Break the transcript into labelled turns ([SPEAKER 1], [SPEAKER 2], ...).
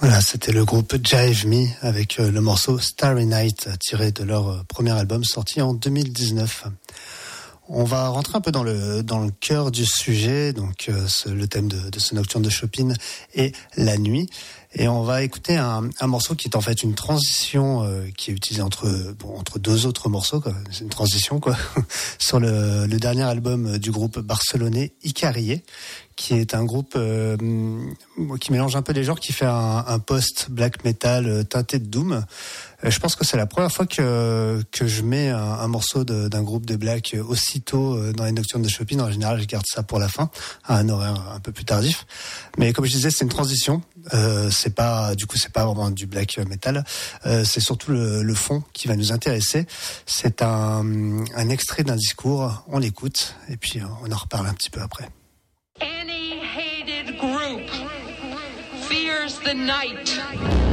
[SPEAKER 1] Voilà, c'était le groupe Jive Me avec le morceau Starry Night tiré de leur premier album sorti en 2019. On va rentrer un peu dans le cœur du sujet, donc le thème de ce nocturne de Chopin est la nuit. Et on va écouter un morceau qui est en fait une transition qui est utilisée entre deux autres morceaux, quoi. C'est une transition, quoi, sur le dernier album du groupe barcelonais Icarie, qui est un groupe qui mélange un peu les genres, qui fait un post-black metal teinté de doom. Je pense que c'est la première fois que je mets un morceau d'un groupe de black aussitôt dans les nocturnes de Chopin. En général, je garde ça pour la fin, à un horaire un peu plus tardif. Mais comme je disais, c'est une transition. C'est pas vraiment du black metal. C'est surtout le fond qui va nous intéresser. C'est un extrait d'un discours. On l'écoute et puis on en reparle un petit peu après.
[SPEAKER 2] Any hated group fears the night.